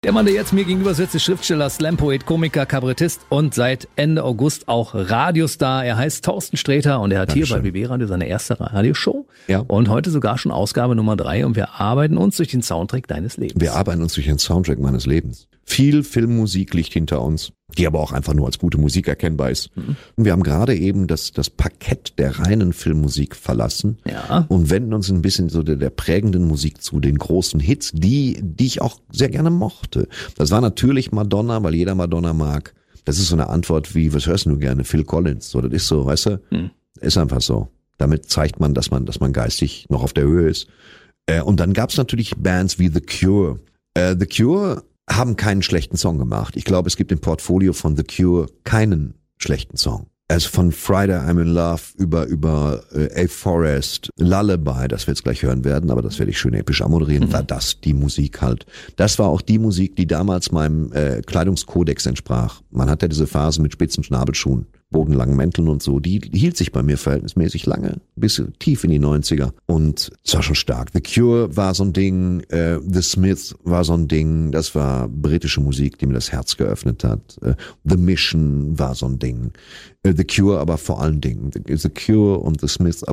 Der Mann, der jetzt mir gegenüber sitzt, ist Schriftsteller, Slam-Poet, Komiker, Kabarettist und seit Ende August auch Radiostar. Er heißt Thorsten Sträter und er hat hier bei BB Radio seine erste Radioshow. Ja. Und heute sogar schon Ausgabe Nummer 3 und wir arbeiten uns durch den Soundtrack deines Lebens. Wir arbeiten uns durch den Soundtrack meines Lebens. Viel Filmmusik liegt hinter uns, die aber auch einfach nur als gute Musik erkennbar ist. Und wir haben gerade eben das Parkett der reinen Filmmusik verlassen und wenden uns ein bisschen so der prägenden Musik zu, den großen Hits, die ich auch sehr gerne mochte. Das war natürlich Madonna, weil jeder Madonna mag. Das ist so eine Antwort wie, was hörst du gerne? Phil Collins. So, das ist so, weißt du? Ist einfach so. Damit zeigt man, dass man geistig noch auf der Höhe ist. Und dann gab's natürlich Bands wie The Cure. The Cure haben keinen schlechten Song gemacht. Ich glaube, es gibt im Portfolio von The Cure keinen schlechten Song. Also von Friday I'm in Love über A Forest, Lullaby, das wir jetzt gleich hören werden, aber das werde ich schön episch anmoderieren, war das die Musik halt. Das war auch die Musik, die damals meinem Kleidungskodex entsprach. Man hat ja diese Phase mit spitzen Schnabelschuhen, bodenlangen Mänteln und so, die hielt sich bei mir verhältnismäßig lange, bis tief in die 90er und es war schon stark. The Cure war so ein Ding, The Smiths war so ein Ding, das war britische Musik, die mir das Herz geöffnet hat. The Mission war so ein Ding. The Cure aber vor allen Dingen. The Cure und The Smiths